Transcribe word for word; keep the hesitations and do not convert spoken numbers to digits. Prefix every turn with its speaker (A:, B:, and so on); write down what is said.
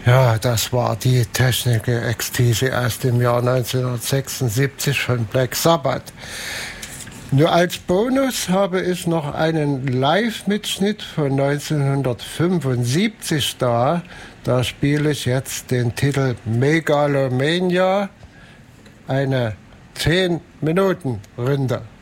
A: Ja, das war die Technical Ecstasy aus dem Jahr neunzehnhundertsechsundsiebzig von Black Sabbath. Nur als Bonus habe ich noch einen Live-Mitschnitt von neunzehnhundertfünfundsiebzig da. Da spiele ich jetzt den Titel Megalomania, eine zehn Minuten Runde.